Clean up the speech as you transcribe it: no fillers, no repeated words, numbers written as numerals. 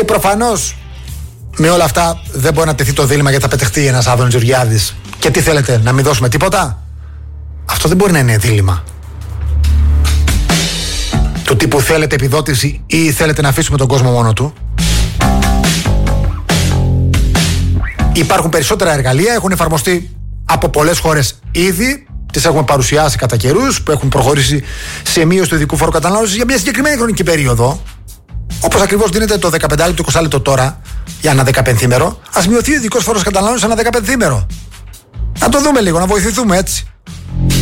Και προφανώς με όλα αυτά δεν μπορεί να τεθεί το δίλημμα γιατί θα πετεχτεί ένας Άδωνης Γεωργιάδης. Και τι θέλετε, να μην δώσουμε τίποτα? Αυτό δεν μπορεί να είναι δίλημμα. Του τύπου θέλετε επιδότηση ή θέλετε να αφήσουμε τον κόσμο μόνο του. Υπάρχουν περισσότερα εργαλεία, έχουν εφαρμοστεί από πολλές χώρες ήδη. Τις έχουμε παρουσιάσει κατά καιρούς, που έχουν προχωρήσει σε μείωση του ειδικού φόρου κατανάλωσης για μια συγκεκριμένη χρονική περίοδο. Όπως ακριβώς δίνεται το 15 λεπτό, 20 λεπτό τώρα για ένα 15ημερο, ας μειωθεί ο ειδικός φόρος κατανάλωσης ένα 15ημερο. Να το δούμε λίγο, να βοηθηθούμε έτσι.